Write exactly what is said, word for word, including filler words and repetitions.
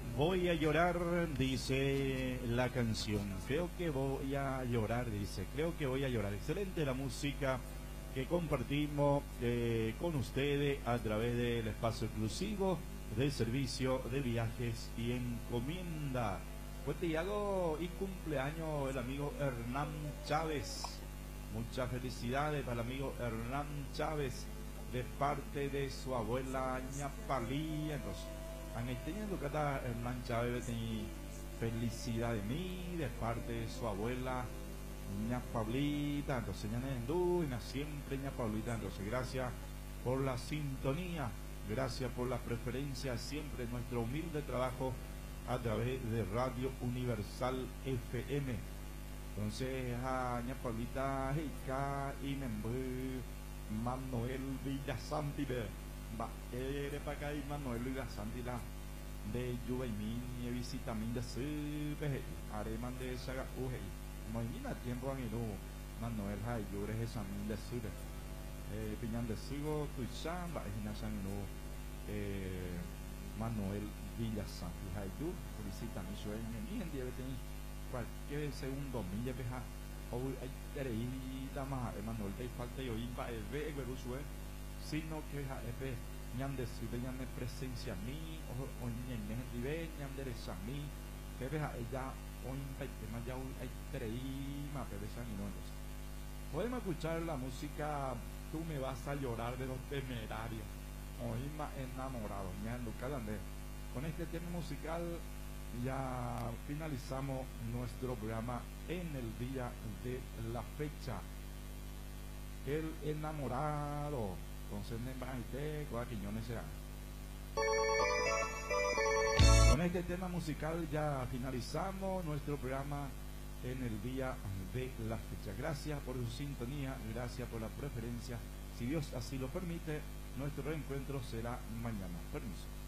voy a llorar, dice la canción. Creo que voy a llorar, dice. Creo que voy a llorar. Excelente la música que compartimos eh, con ustedes a través del espacio exclusivo del servicio de viajes y encomienda. Pues te hago y cumpleaños el amigo Hernán Chávez. Muchas felicidades para el amigo Hernán Chávez de parte de su abuela Ñapalí. Entonces, han teniendo que estar Hernán Chávez y felicidad de mí de parte de su abuela Ñapablita. Entonces, ña siempre Ñapablita. Entonces, gracias por la sintonía, gracias por la preferencia, siempre nuestro humilde trabajo a través de Radio Universal F M. Entonces, a Ñapablita, Heika y Membu, Manuel Villasanti de va ere para acá y Manuel Villasanti la de Yubaimín y visitamin de Sube, Areman de Saga Uge. Imagina tiempo a mi no, Manuel Hay, yo eres esa min de Sube. Piñan de Sigo, Tuichan, Bajina San no, Manuel Villasanti, Hay, tú, visitamin sueño, ni en día de cualquier segundo milla peja. Hoy hay tereíta más Emanuel de falta y hoy va a ver Berusue, sino que es ñan de su ñan de presencia mí, o ñan de ve, ñan de esa mí, que ves ella hoy tema ya hoy hay tereíma, pero esa ni no. Podemos escuchar la música Tú me vas a llorar de los temerarios, hoy más enamorado, ñan Lucas Andrés. Con este tema musical ya finalizamos nuestro programa en el día de la fecha. El enamorado. Entonces, será. Con este tema musical ya finalizamos nuestro programa en el día de la fecha. Gracias por su sintonía, gracias por la preferencia. Si Dios así lo permite, nuestro reencuentro será mañana. Permiso.